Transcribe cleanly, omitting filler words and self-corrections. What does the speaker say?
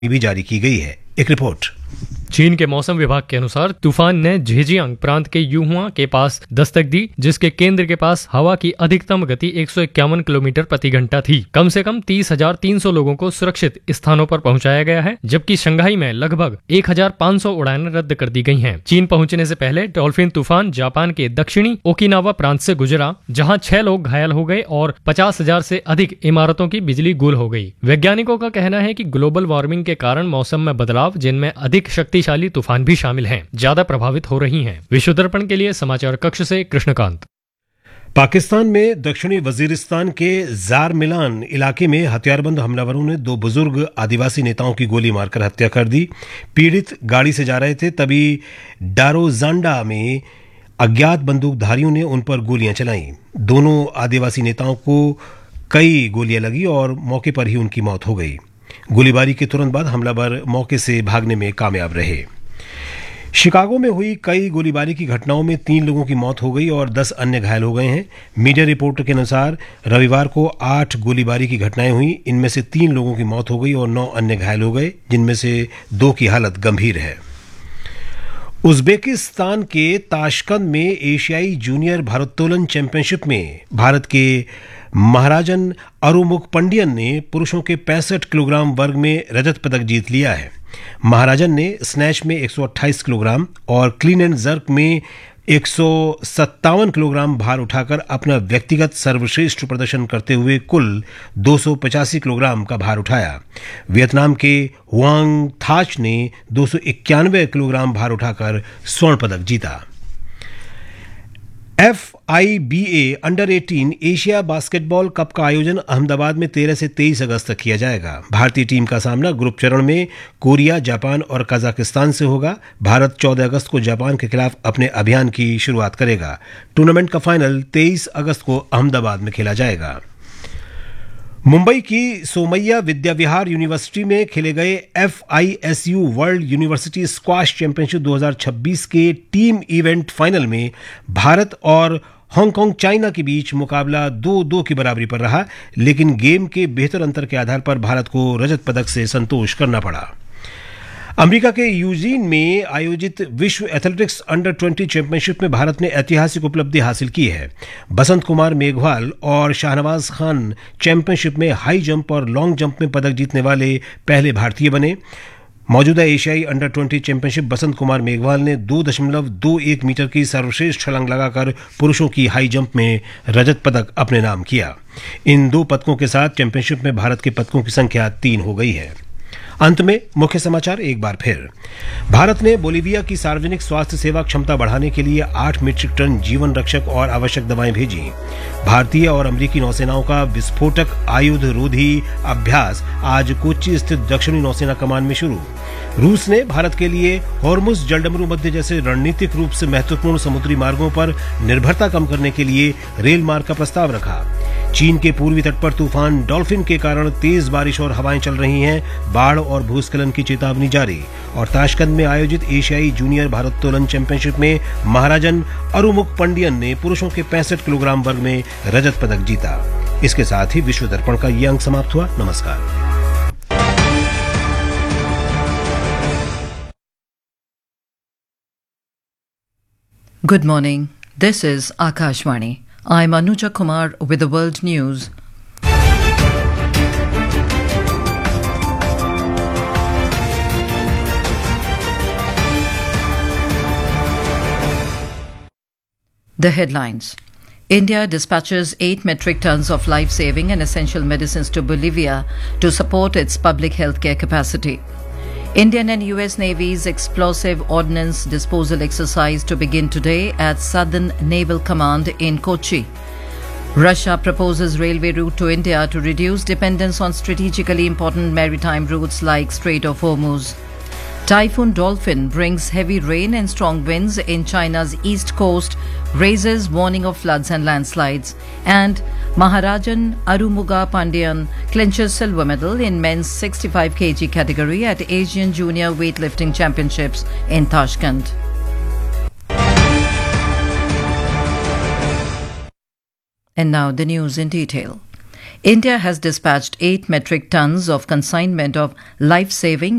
भी जारी की गई है। एक रिपोर्ट। चीन के मौसम विभाग के अनुसार तूफान ने झेजियांग प्रांत के युहुआ के पास दस्तक दी, जिसके केंद्र के पास हवा की अधिकतम गति 151 किलोमीटर प्रति घंटा थी। कम से कम 30,300 लोगों को सुरक्षित स्थानों पर पहुंचाया गया है, जबकि शंघाई में लगभग 1,500 उड़ानें रद्द कर दी गई हैं। चीन पहुंचने से पहले डॉल्फिन तूफान जापान के दक्षिणी ओकिनावा प्रांत से गुजरा, जहां 6 लोग घायल हो गए और 50,000 से अधिक इमारतों की बिजली गुल हो गई। वैज्ञानिकों का कहना है कि ग्लोबल वार्मिंग के कारण मौसम में बदलाव, जिनमें अधिक शक्तिशाली तूफान भी शामिल हैं, ज्यादा प्रभावित हो रही हैं। विश्व दर्पण के लिए समाचार कक्ष से कृष्णकांत। पाकिस्तान में दक्षिणी वजीरिस्तान के जार मिलान इलाके में हथियारबंद हमलावरों ने 2 बुजुर्ग आदिवासी नेताओं की गोली मारकर हत्या कर दी। पीड़ित गाड़ी से जा रहे थे, तभी डारोजांडा में अज्ञात बंदूकधारियों ने उन पर गोलियां चलाईं। दोनों आदिवासी नेताओं को कई गोलियां लगी और मौके पर ही उनकी मौत हो गई। गोलीबारी के तुरंत बाद हमलावर मौके से भागने में कामयाब रहे। शिकागो में हुई कई गोलीबारी की घटनाओं में 3 लोगों की मौत हो गई और 10 अन्य घायल हो गए हैं। मीडिया रिपोर्ट के अनुसार रविवार को 8 गोलीबारी की घटनाएं हुई। इनमें से 3 लोगों की मौत हो गई और 9 अन्य घायल हो गए, जिनमें से 2 की हालत गंभीर है। उज्बेकिस्तान के ताशकंद में एशियाई जूनियर भारोत्तोलन चैंपियनशिप में भारत के महाराजन अरुमुग पंडियन ने पुरुषों के 65 किलोग्राम वर्ग में रजत पदक जीत लिया है। महाराजन ने स्नैच में 128 किलोग्राम और क्लीन एंड जर्क में 157 किलोग्राम भार उठाकर अपना व्यक्तिगत सर्वश्रेष्ठ प्रदर्शन करते हुए कुल 285 किलोग्राम का भार उठाया। वियतनाम के हुआंग थाच ने 291 किलोग्राम भार उठाकर स्वर्ण पदक जीता। FIBA under 18 Asia basketball cup का आयोजन अहमदाबाद में 13 से 23 अगस्त तक किया जाएगा। भारतीय टीम का सामना ग्रुप चरण में कोरिया, जापान और कजाकिस्तान से होगा। भारत 14 अगस्त को जापान के खिलाफ अपने अभियान की शुरुआत करेगा। टूर्नामेंट का फाइनल 23 अगस्त को अहमदाबाद में खेला जाएगा। मुंबई की सोमैया विद्या विहार यूनिवर्सिटी में खेले गए FISU world university squash championship 2026 के टीम इवेंट फाइनल में भारत और हांगकांग चाइना के बीच मुकाबला 2-2 की बराबरी पर रहा, लेकिन गेम के बेहतर अंतर के आधार पर भारत को रजत पदक से संतोष करना पड़ा। अमेरिका के यूजीन में आयोजित विश्व एथलेटिक्स अंडर 20 चैंपियनशिप में भारत ने ऐतिहासिक उपलब्धि हासिल की है। बसंत कुमार मेघवाल और शाहनवाज खान चैंपियनशिप में हाई जंप और लॉन्ग जंप में पदक जीतने वाले पहले भारतीय बने। मौजूदा एशियाई अंडर 20 चैंपियनशिप बसंत कुमार मेघवाल ने 2.21 मीटर की सर्वश्रेष्ठ छलांग लगाकर पुरुषों की हाई जंप में रजत पदक अपने नाम किया। इन 2 पदकों के साथ चैंपियनशिप में भारत के पदकों की संख्या 3 हो गई है। अंत में मुख्य समाचार एक बार फिर। भारत ने बोलीविया की सार्वजनिक स्वास्थ्य सेवा क्षमता बढ़ाने के लिए 8 मीट्रिक टन जीवन रक्षक और आवश्यक दवाएं भेजी। भारतीय और अमेरिकी नौसेनाओं का विस्फोटक आयुध रोधी अभ्यास आज कोच्चि स्थित दक्षिणी नौसेना कमान में शुरू। रूस ने भारत के लिए हॉर्मुज जलडमरू मध्य जैसे रणनीतिक रूप से महत्वपूर्ण समुद्री मार्गों पर निर्भरता कम करने के लिए रेल मार्ग का प्रस्ताव रखा। चीन के पूर्वी तट पर तूफान डॉल्फिन के कारण तेज बारिश और हवाएं चल रही हैं। बाढ़ और भूस्खलन की चेतावनी जारी। और ताशकंद में आयोजित एशियाई जूनियर भारोत्तोलन चैंपियनशिप में महाराजन अरुमुग पंडियन ने पुरुषों के 65 किलोग्राम वर्ग में रजत पदक जीता। इसके साथ ही विश्व दर्पण का ये अंक समाप्त हुआ। नमस्कार। Good morning. This is Akashvani. I'm Anuja Kumar with the world news. The headlines. India dispatches 8 metric tons of life-saving and essential medicines to Bolivia to support its public healthcare capacity. Indian and US Navy's explosive ordnance disposal exercise to begin today at Southern Naval Command in Kochi. Russia proposes railway route to India to reduce dependence on strategically important maritime routes like Strait of Hormuz. Typhoon Dolphin brings heavy rain and strong winds in China's east coast, raises warning of floods and landslides. And Maharajan Arumuga Pandian clinches silver medal in men's 65 kg category at Asian Junior Weightlifting Championships in Tashkent. And now the news in detail. India has dispatched 8 metric tons of consignment of life-saving